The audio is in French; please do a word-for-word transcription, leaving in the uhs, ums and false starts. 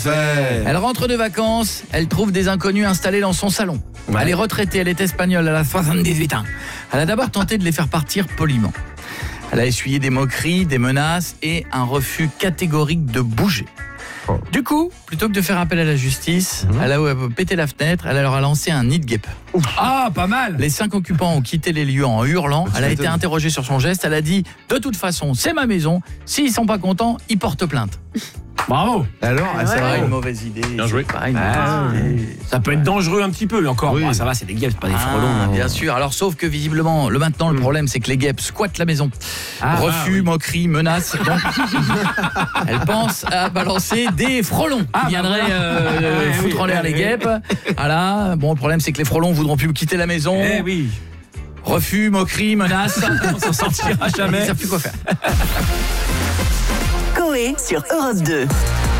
Fait. Elle rentre de vacances, elle trouve des inconnus installés dans son salon. Ouais. Elle est retraitée, elle est espagnole, elle a soixante-dix-huit ans. Elle a d'abord tenté de les faire partir poliment. Elle a essuyé des moqueries, des menaces et un refus catégorique de bouger. Oh. Du coup, plutôt que de faire appel à la justice, mmh. elle a pété la fenêtre, elle leur a lancé un nid de guêpe. Ah, pas mal. Les cinq occupants ont quitté les lieux en hurlant. Tu elle a m'étonnes. été interrogée sur son geste. Elle a dit « De toute façon, c'est ma maison. S'ils sont pas contents, ils portent plainte. » Bravo. Alors, ah, C'est ça pas va. une mauvaise idée. Bien joué. C'est pas une Ah, mauvaise idée. Ça peut être dangereux un petit peu, mais encore, Oui. bah, ça va, c'est des guêpes, c'est pas des Ah, frelons. bien sûr. Alors, sauf que visiblement, le maintenant, le problème, c'est que les guêpes squattent la maison. Ah, Refus, ah, oui. moqueries, menaces. Donc, elle pense à balancer des frelons Ah, qui bah viendraient voilà. euh, Eh foutre oui, en l'air eh les oui. guêpes. Voilà. Bon, le problème, c'est que les frelons voudront plus quitter la maison. Eh oui. Refus, moqueries, menaces. On s'en sortira Ils jamais. savent plus quoi faire. Coé sur Europe deux.